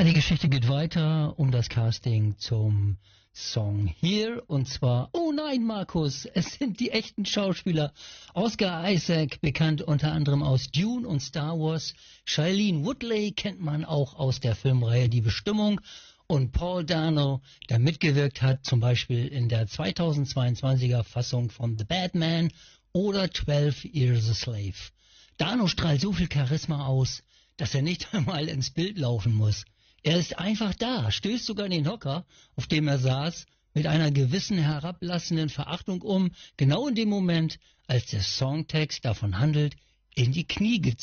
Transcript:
Ja, die Geschichte geht weiter um das Casting zum Song Here. Und zwar, oh nein, Markus, es sind die echten Schauspieler. Oscar Isaac, bekannt unter anderem aus Dune und Star Wars. Shailene Woodley kennt man auch aus der Filmreihe Die Bestimmung. Und Paul Dano, der mitgewirkt hat, zum Beispiel in der 2022er Fassung von The Batman oder 12 Years a Slave. Dano strahlt so viel Charisma aus, dass er nicht einmal ins Bild laufen muss. Er ist einfach da, stößt sogar den Hocker, auf dem er saß, mit einer gewissen herablassenden Verachtung um, genau in dem Moment, als der Songtext davon handelt, in die Knie